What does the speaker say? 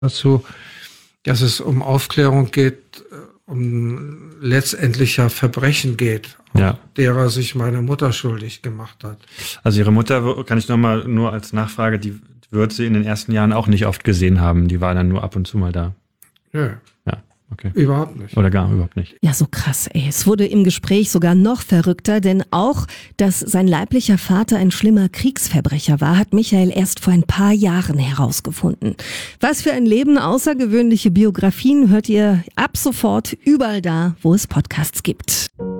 dazu, dass es um Aufklärung geht, um letztendlich ja Verbrechen geht, derer sich meine Mutter schuldig gemacht hat. Also Ihre Mutter, kann ich nur als Nachfrage, die wird sie in den ersten Jahren auch nicht oft gesehen haben. Die war dann nur ab und zu mal da. Ja. Okay. Überhaupt nicht. Oder gar überhaupt nicht. Ja, so krass, ey. Es wurde im Gespräch sogar noch verrückter, denn auch, dass sein leiblicher Vater ein schlimmer Kriegsverbrecher war, hat Michael erst vor ein paar Jahren herausgefunden. Was für ein Leben, außergewöhnliche Biografien hört ihr ab sofort überall da, wo es Podcasts gibt.